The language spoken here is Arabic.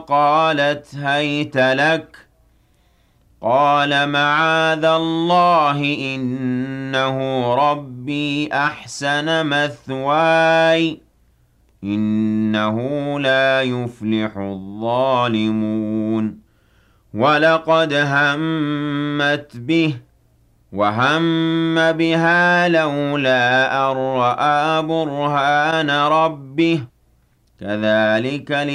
قالت هيت لك قال معاذ الله إنه ربي أحسن مثواي إنه لا يفلح الظالمون ولقد همت به وهم بها لولا أن رأى برهان ربه كذلك